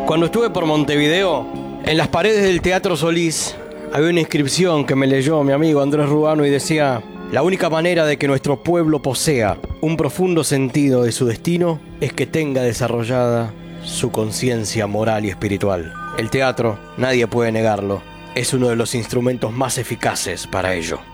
Cuando estuve por Montevideo, en las paredes del Teatro Solís había una inscripción que me leyó mi amigo Andrés Rubano y decía: la única manera de que nuestro pueblo posea un profundo sentido de su destino es que tenga desarrollada su conciencia moral y espiritual. El teatro, nadie puede negarlo, es uno de los instrumentos más eficaces para ello.